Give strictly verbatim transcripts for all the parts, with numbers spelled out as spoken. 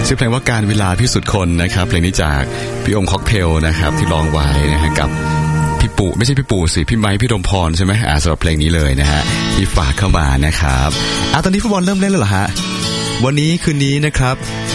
ชื่อเพลงว่าการเวลาพิสุทธิ์คนนะครับเพลงนี้จากพี่อมค็อกเทลนะครับที่ร้องไว้นะฮะกับพี่ปู่ไม่ใช่พี่ปู่สิพี่ไม้พี่ดมพรใช่ไหมอ่าสำหรับเพลงนี้เลยนะฮะที่ฝากเข้ามานะครับอ่ะตอนนี้ฟุตบอลเริ่มเล่นแล้วเหรอฮะวันนี้คืนนี้นะครับ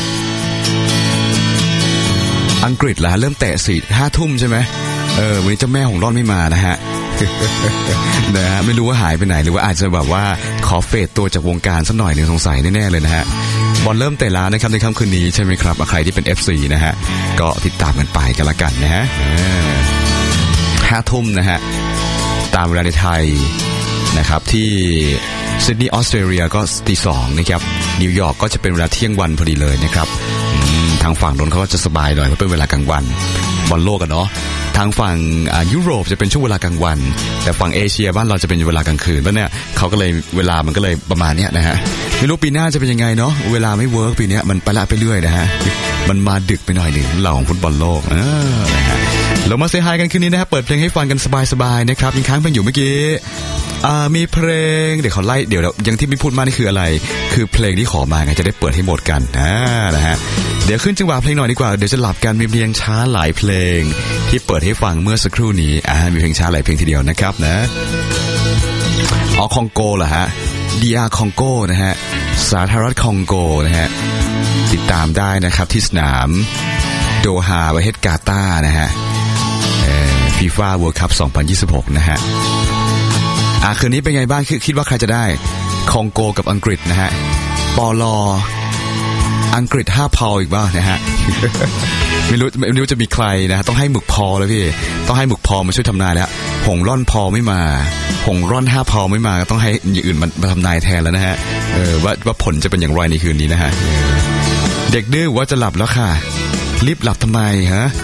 อังกฤษล่ะเริ่มเตะสี่ห้าทุ่มใช่ไหมเออวันนี้เจ้าแม่ของร่อนไม่มานะฮะ นะฮะไม่รู้ว่าหายไปไหนหรือว่าอาจจะแบบว่าขอเฟดตัวจากวงการสักหน่อยหนึ่งสงสัยแน่ๆเลยนะฮะบอลเริ่มเตะแล้วนะครับในค่ำคืนนี้ใช่ไหมครับใครที่เป็น เอฟ ซี นะฮะก็ติดตามกันไปกันละกันนะฮะห้าทุ่มนะฮะตามเวลาในไทยนะครับที่ซิดนีย์ออสเตรเลียก็ตีสองนะครับนิวยอร์กก็จะเป็นเวลาเที่ยงวันพอดีเลยนะครับทางฝั่งโน้นเขาก็จะสบายหน่อยเพราะเป็นเวลากลางวันบอลโลกกันเนาะทางฝั่งยุโรปจะเป็นช่วงเวลากลางวันแต่ฝั่งเอเชียบ้านเราจะเป็นเวลากลางคืนแล้วเนี่ยเขาก็เลยเวลามันก็เลยประมาณเนี้ยนะฮะไม่รู้ปีหน้าจะเป็นยังไงเนาะเวลาไม่เวิร์กปีนี้มันไปละไปเรื่อยนะฮะมันมาดึกไปหน่อยหนึ่งเหล่าของฟุตบอลโลกเออนะฮะเรามาเซฮายกันคืนนี้นะฮะเปิดเพลงให้ฟังกันสบายๆนะครับยังค้างเพลงอยู่เมื่อกี้อ่ามีเพลงเดี๋ยวเขาไล่เดี๋ยวยังที่ไม่พูดมากนี่คืออะไรคือเพลงที่ขอมาไงจะได้เปิดให้หมดกันอ่านะฮะเดี๋ยวขึ้นจังหวะเพลงหน่อยดีกว่าเดี๋ยวจะหลับกันมีเพลงช้าหลายเพลงที่เปิดให้ฟังเมื่อสักครู่นี้อ่ามีเพลงช้าหลายเพลงทีเดียวนะครับนะอ๋อคองโกเหรอฮะ ดี อาร์ คองโกนะฮะสาธารณรัฐคองโกนะฮะติดตามได้นะครับที่สนามโดฮาประเทศกาตาร์นะฮะเอ่อ FIFA World Cup สองพันยี่สิบหกนะฮะอ่าคืนนี้เป็นไงบ้างคิดว่าใครจะได้คองโกกับอังกฤษนะฮะปลออังกฤษห้าพออีกบ้างนะฮะ ไม่รู้ไม่รู้จะมีใครนะต้องให้หมึกพอแล้วพี่ต้องให้หมึกพอมาช่วยทำนายแล้วหงร่อนพอไม่มาหงร่อนห้าพอไม่มาก็ต้องให้อย่างอื่นมาทำนายแทนแล้วนะฮะเออว่าว่าผลจะเป็นอย่างไรในคืนนี้นะฮะเด็กดื้อว่าจะหลับแล้วค่ะรีบหลับทำไมฮะ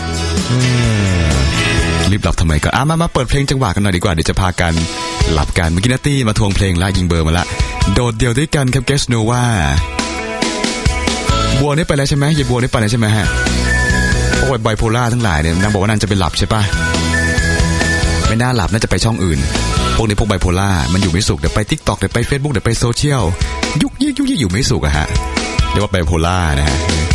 รีบหลับทำไมก็อ่ะมามาเปิดเพลงจังหวะกันหน่อยดีกว่าเดี๋ยวจะพากันหลับกันเมื่อกี้นัตตี้มาทวงเพลงละยิงเบอร์มาละโดดเดี่ยวด้วยกันครับเกสโนวาบัวนี่ไปแล้วใช่ไหมยายบัวนี่ไปแล้วใช่ไหมฮะพวกไบโพล่าทั้งหลายเนี่ยนางบอกว่านางจะไปหลับใช่ป่ะไม่น่าหลับน่าจะไปช่องอื่นพวกนี้พวกไบโพล่ามันอยู่ไม่สุขเดี๋ยวไป TikTok เดี๋ยวไป Facebook เดี๋ยวไปโซเชียลยุกยิกยุกยิกอยู่ไม่สุขอะฮะเรียกว่าไบโพล่านะฮะ